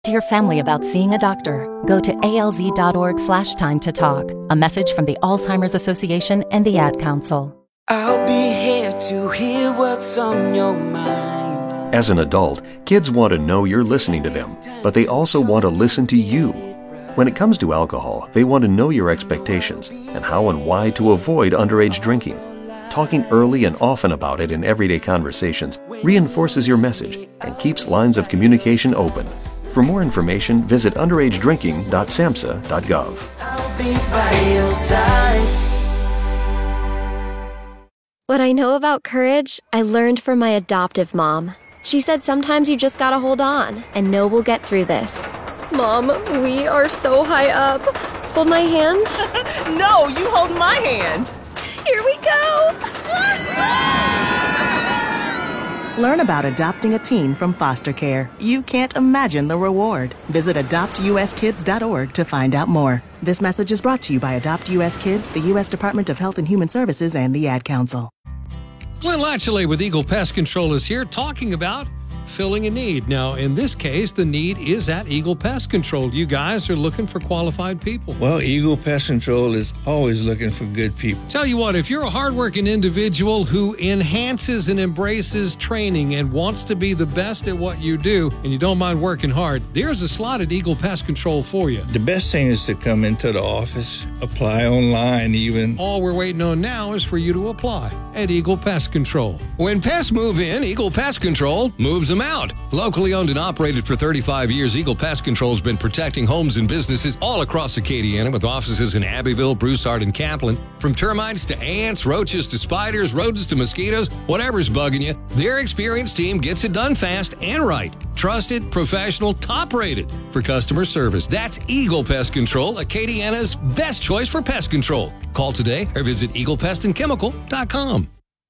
to your family about seeing a doctor, go to alz.org/time to talk. A message from the Alzheimer's Association and the Ad Council. I'll be here to hear what's on your mind. As an adult, kids want to know you're listening to them, but they also want to listen to you. When it comes to alcohol, they want to know your expectations and how and why to avoid underage drinking. Talking early and often about it in everyday conversations reinforces your message and keeps lines of communication open. For more information, visit underagedrinking.samhsa.gov. I'll be by your side. What I know about courage, I learned from my adoptive mom. She said sometimes you just gotta hold on and know we'll get through this. Mom, we are so high up. Hold my hand. No, you hold my hand. Here we go. Learn about adopting a teen from foster care. You can't imagine the reward. Visit adoptuskids.org to find out more. This message is brought to you by Adopt US Kids, the U.S. Department of Health and Human Services, and the Ad Council. Glenn Latchley with Eagle Pest Control is here talking about filling a need. Now, in this case, the need is at Eagle Pest Control. You guys are looking for qualified people. Well, Eagle Pest Control is always looking for good people. Tell you what, if you're a hardworking individual who enhances and embraces training and wants to be the best at what you do, and you don't mind working hard, there's a slot at Eagle Pest Control for you. The best thing is to come into the office, apply online even. All we're waiting on now is for you to apply at Eagle Pest Control. When pests move in, Eagle Pest Control moves them out. Locally owned and operated for 35 years, Eagle Pest Control has been protecting homes and businesses all across Acadiana with offices in Abbeville, Broussard, and Kaplan. From termites to ants, roaches to spiders, rodents to mosquitoes, whatever's bugging you, their experienced team gets it done fast and right. Trusted, professional, top-rated for customer service. That's Eagle Pest Control, Acadiana's best choice for pest control. Call today or visit eaglepestandchemical.com.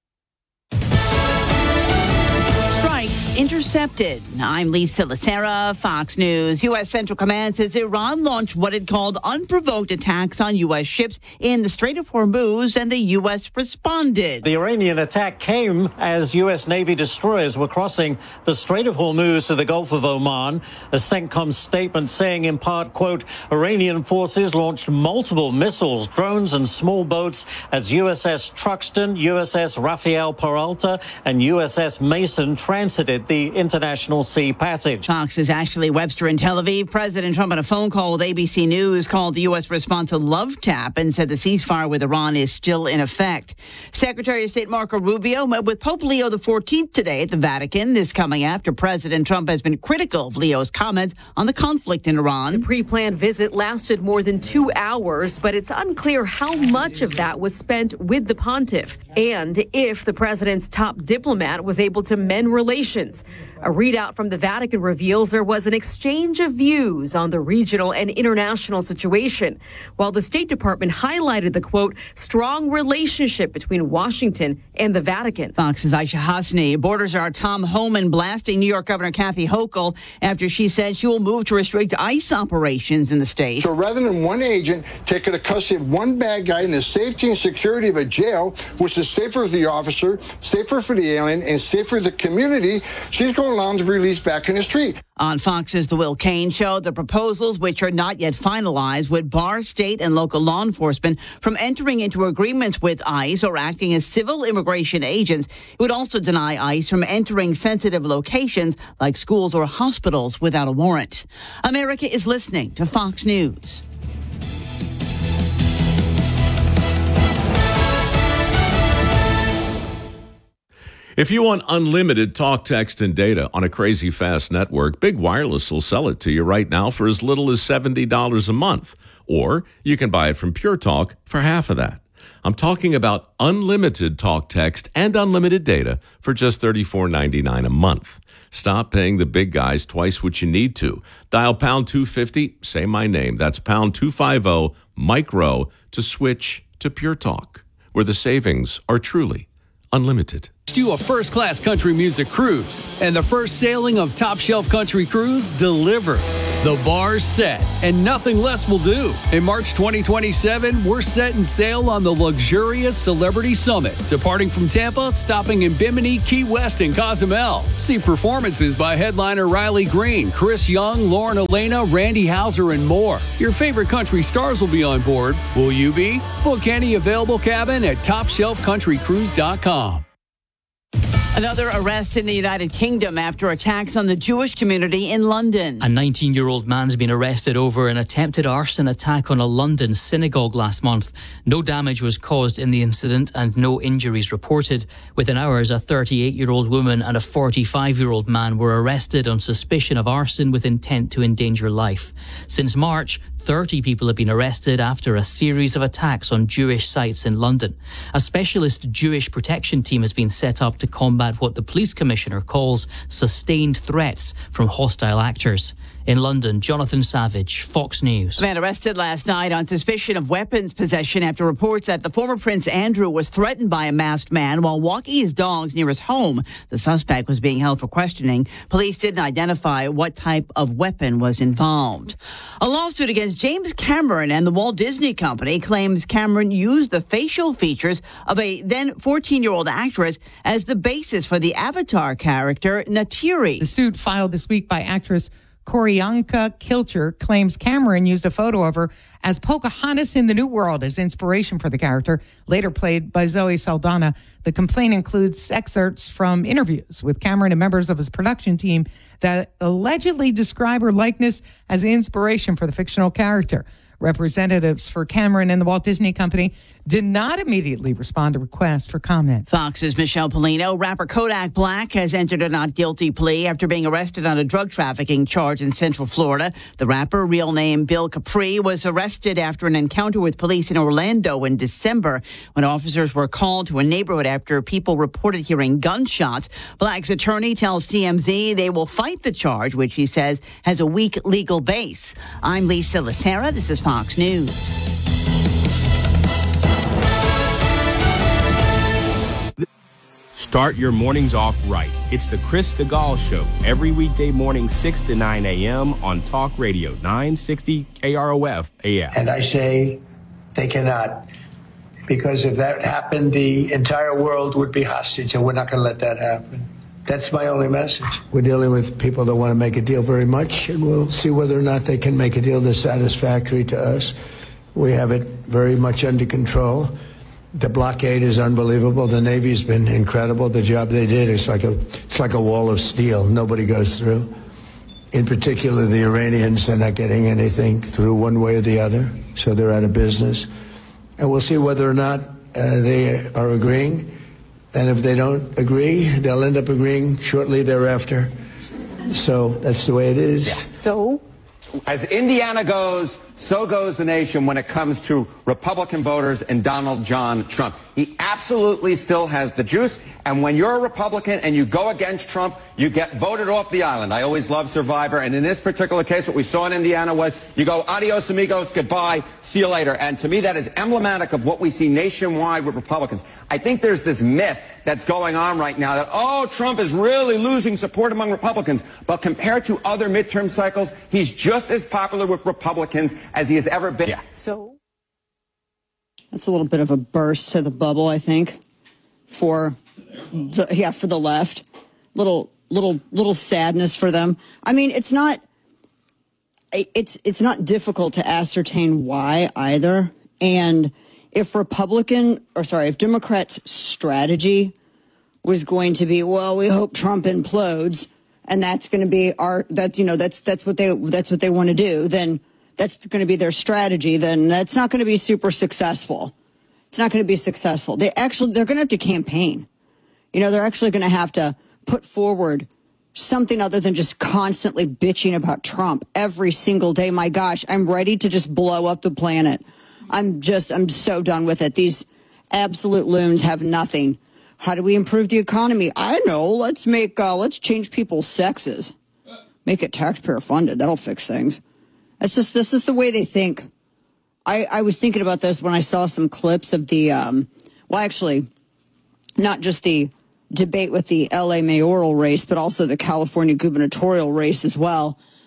Intercepted. I'm Lisa Lacera, Fox News. U.S. Central Command says Iran launched what it called unprovoked attacks on U.S. ships in the Strait of Hormuz, and the U.S. responded. The Iranian attack came as U.S. Navy destroyers were crossing the Strait of Hormuz to the Gulf of Oman. A CENTCOM statement saying, in part, quote, Iranian forces launched multiple missiles, drones and small boats as USS Truxtun, USS Rafael Peralta and USS Mason transited the International Sea Passage. Fox's Ashley Webster in Tel Aviv. President Trump on a phone call with ABC News called the U.S. response a love tap and said the ceasefire with Iran is still in effect. Secretary of State Marco Rubio met with Pope Leo XIV today at the Vatican. This coming after President Trump has been critical of Leo's comments on the conflict in Iran. The pre-planned visit lasted more than 2 hours, but it's unclear how much of that was spent with the pontiff and if the president's top diplomat was able to mend relations. A readout from the Vatican reveals there was an exchange of views on the regional and international situation, while the State Department highlighted the, quote, strong relationship between Washington and the Vatican. Fox's Aisha Hasni. Borders are Tom Homan blasting New York Governor Kathy Hochul after she said she will move to restrict ICE operations in the state. So rather than one agent taking the custody of one bad guy in the safety and security of a jail, which is safer for the officer, safer for the alien, and safer for the community, she's going to allow him to release back in the street. On Fox's The Will Cain Show, the proposals, which are not yet finalized, would bar state and local law enforcement from entering into agreements with ICE or acting as civil immigration agents. It would also deny ICE from entering sensitive locations like schools or hospitals without a warrant. America is listening to Fox News. If you want unlimited talk, text, and data on a crazy fast network, Big Wireless will sell it to you right now for as little as $70 a month. Or you can buy it from Pure Talk for half of that. I'm talking about unlimited talk, text, and unlimited data for just $34.99 a month. Stop paying the big guys twice what you need to. Dial pound 250, say my name. That's pound 250, micro, to switch to Pure Talk, where the savings are truly unlimited. You a first-class country music cruise and the first sailing of Top Shelf Country Cruise delivered. The bar's set, and nothing less will do. In March 2027, we're setting sail on the luxurious Celebrity Summit, departing from Tampa, stopping in Bimini, Key West, and Cozumel. See performances by headliner Riley Green, Chris Young, Lauren Elena, Randy Houser, and more. Your favorite country stars will be on board. Will you be? Book any available cabin at TopShelfCountryCruise.com. Another arrest in the United Kingdom after attacks on the Jewish community in London. A 19-year-old man's been arrested over an attempted arson attack on a London synagogue last month. No damage was caused in the incident and no injuries reported. Within hours, a 38-year-old woman and a 45-year-old man were arrested on suspicion of arson with intent to endanger life. Since March, 30 people have been arrested after a series of attacks on Jewish sites in London. A specialist Jewish protection team has been set up to combat what the police commissioner calls sustained threats from hostile actors. In London, Jonathan Savage, Fox News. A man arrested last night on suspicion of weapons possession after reports that the former Prince Andrew was threatened by a masked man while walking his dogs near his home. The suspect was being held for questioning. Police didn't identify what type of weapon was involved. A lawsuit against James Cameron and the Walt Disney Company claims Cameron used the facial features of a then 14-year-old actress as the basis for the Avatar character Neytiri. The suit filed this week by actress Q'orianka Kilcher claims Cameron used a photo of her as Pocahontas in the New World as inspiration for the character, later played by Zoe Saldana. The complaint includes excerpts from interviews with Cameron and members of his production team that allegedly describe her likeness as inspiration for the fictional character. Representatives for Cameron and the Walt Disney Company did not immediately respond to requests for comment. Fox's Michelle Polino. Rapper Kodak Black has entered a not guilty plea after being arrested on a drug trafficking charge in Central Florida. The rapper, real name Bill Capri, was arrested after an encounter with police in Orlando in December when officers were called to a neighborhood after people reported hearing gunshots. Black's attorney tells TMZ they will fight the charge, which he says has a weak legal base. I'm Lisa Lacera. This is Fox News. Start your mornings off right. It's the Chris DeGaulle Show, every weekday morning, 6 to 9 a.m. on Talk Radio, 960 KROF AM. And I say they cannot, because if that happened, the entire world would be hostage, and we're not going to let that happen. That's my only message. We're dealing with people that want to make a deal very much, and we'll see whether or not they can make a deal that's satisfactory to us. We have it very much under control. The blockade is unbelievable. The Navy's been incredible. The job they did is like a wall of steel. Nobody goes through. In particular, the Iranians are not getting anything through one way or the other, so they're out of business. And we'll see whether or not they are agreeing. And if they don't agree, they'll end up agreeing shortly thereafter. So that's the way it is. Yeah. So, as Indiana goes, so goes the nation when it comes to Republican voters and Donald John Trump. He absolutely still has the juice, and when you're a Republican and you go against Trump, you get voted off the island. I always love Survivor, and in this particular case, what we saw in Indiana was you go adios amigos, goodbye, see you later. And to me, that is emblematic of what we see nationwide with Republicans. I think there's this myth that's going on right now that, oh, Trump is really losing support among Republicans. But compared to other midterm cycles, he's just as popular with Republicans as he has ever been. Yeah. So that's a little bit of a burst to the bubble, I think, for the left. Little sadness for them. I mean, it's not difficult to ascertain why either. And if Democrats' strategy was going to be, well, we hope Trump implodes, and that's going to be that's what they want to do, then that's going to be their strategy, then that's not going to be super successful. It's not going to be successful. They're going to have to campaign. They're actually going to have to put forward something other than just constantly bitching about Trump every single day. My gosh, I'm ready to just blow up the planet. I'm so done with it. These absolute loons have nothing. How do we improve the economy? I know. Let's change people's sexes. Make it taxpayer funded. That'll fix things. This is the way they think. I was thinking about this when I saw some clips of the, not just the debate with the LA mayoral race, but also the California gubernatorial race as well.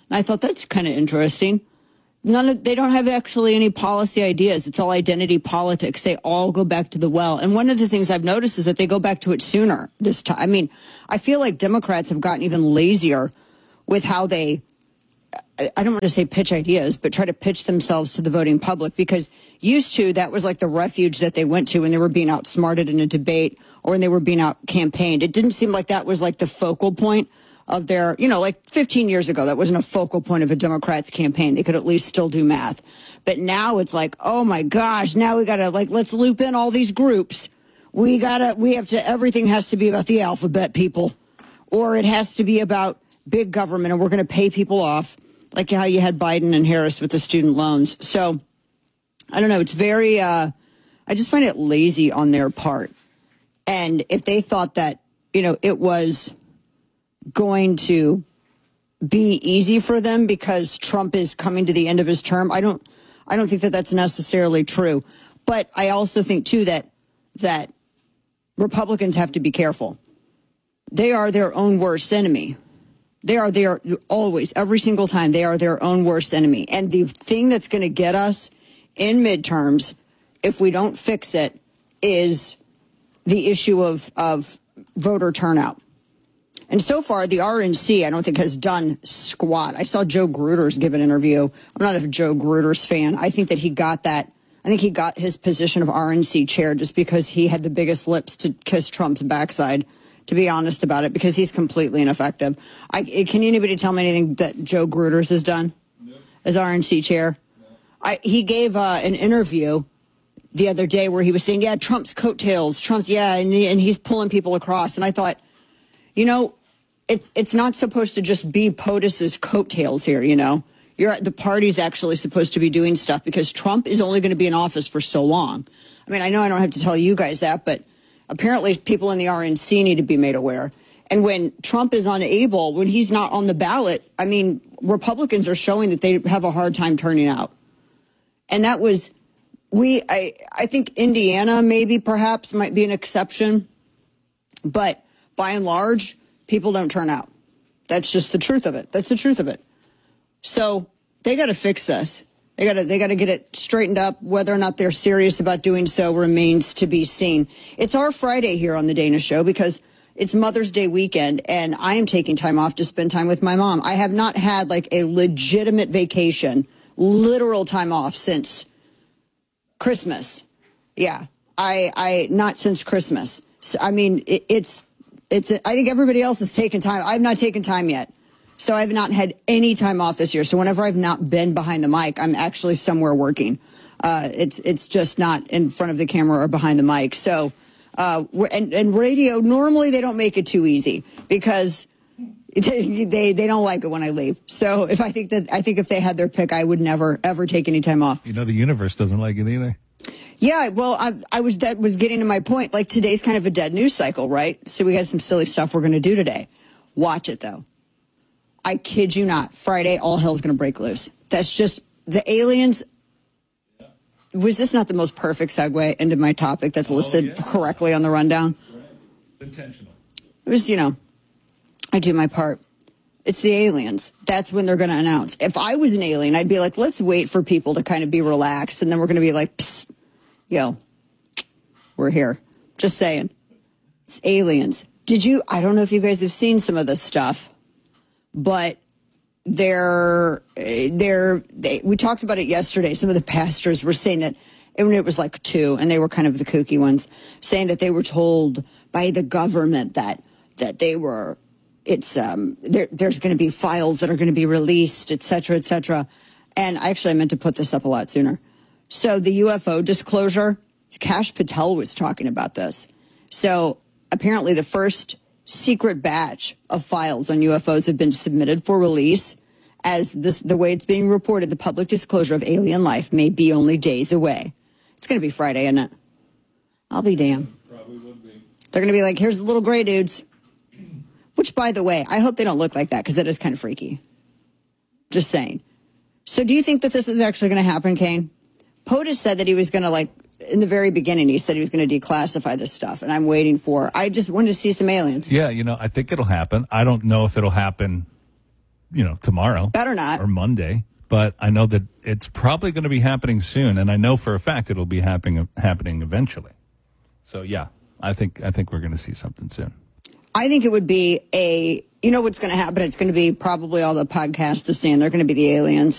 And I thought that's kind of interesting. They don't have actually any policy ideas. It's all identity politics. They all go back to the well. And one of the things I've noticed is that they go back to it sooner this time. I mean, I feel like Democrats have gotten even lazier with how they, I don't want to say pitch ideas, but try to pitch themselves to the voting public, because used to, that was like the refuge that they went to when they were being outsmarted in a debate or when they were being out campaigned. It didn't seem like that was like the focal point of their, like 15 years ago, that wasn't a focal point of a Democrat's campaign. They could at least still do math. But now it's like, oh my gosh, now we got to let's loop in all these groups. Everything has to be about the alphabet people, or it has to be about big government, and we're going to pay people off, like how you had Biden and Harris with the student loans. So I don't know. It's very, I just find it lazy on their part. And if they thought that, it was going to be easy for them because Trump is coming to the end of his term, I don't think that that's necessarily true. But I also think too that Republicans have to be careful. They are their own worst enemy. They are always, every single time, they are their own worst enemy. And the thing that's going to get us in midterms, if we don't fix it, is the issue of voter turnout. And so far, the RNC, I don't think, has done squat. I saw Joe Gruters give an interview. I'm not a Joe Gruters fan. I think that he got that. I think he got his position of RNC chair just because he had the biggest lips to kiss Trump's backside, to be honest about it, because he's completely ineffective. Can anybody tell me anything that Joe Gruters has done as RNC chair? He gave an interview the other day where he was saying, Trump's coattails, and he's pulling people across. And I thought, it's not supposed to just be POTUS's coattails here, the party's actually supposed to be doing stuff, because Trump is only going to be in office for so long. I mean, I know I don't have to tell you guys that, but apparently people in the RNC need to be made aware. And when Trump is unable, when he's not on the ballot, I mean, Republicans are showing that they have a hard time turning out. And that was, I think Indiana maybe perhaps might be an exception, but by and large, people don't turn out. That's just the truth of it. That's the truth of it. So they got to fix this. They got to get it straightened up. Whether or not they're serious about doing so remains to be seen. It's our Friday here on the Dana Show because it's Mother's Day weekend, and I am taking time off to spend time with my mom. I have not had like a legitimate vacation, literal time off since Christmas. Yeah, I not since Christmas. So, I mean, it's. I think everybody else is taking time. I've not taken time yet. So I've not had any time off this year. So whenever I've not been behind the mic, I'm actually somewhere working. It's just not in front of the camera or behind the mic. So, and radio, normally they don't make it too easy because they don't like it when I leave. So I think if they had their pick, I would never, ever take any time off. The universe doesn't like it either. Yeah, well, that was getting to my point. Like, today's kind of a dead news cycle, right? So we got some silly stuff we're going to do today. Watch it, though. I kid you not. Friday, all hell's going to break loose. That's just the aliens. Was this not the most perfect segue into my topic that's listed correctly on the rundown? It's intentional. It was, I do my part. It's the aliens. That's when they're going to announce. If I was an alien, I'd be like, let's wait for people to kind of be relaxed. And then we're going to be like, psst, we're here. Just saying. It's aliens. I don't know if you guys have seen some of this stuff, but we talked about it yesterday. Some of the pastors were saying that, and it was like two, and they were kind of the kooky ones, saying that they were told by the government that they were, there's going to be files that are going to be released, et cetera, et cetera. And I meant to put this up a lot sooner. So the UFO disclosure, Kash Patel was talking about this. So apparently the first secret batch of files on UFOs have been submitted for release. As the way it's being reported, the public disclosure of alien life may be only days away. It's going to be Friday, isn't it? I'll be damned. Probably would be. They're going to be like, here's the little gray dudes. Which, by the way, I hope they don't look like that because that is kind of freaky. Just saying. So do you think that this is actually going to happen, Kane? POTUS said that he was going to, in the very beginning, he said he was going to declassify this stuff, and I'm waiting for. I just wanted to see some aliens. Yeah, I think it'll happen. I don't know if it'll happen tomorrow. Better not. Or Monday. But I know that it's probably going to be happening soon, and I know for a fact it'll be happening eventually. So yeah, I think we're going to see something soon. I think it would be what's going to happen? It's going to be probably all the podcasts to stand. They're going to be the aliens.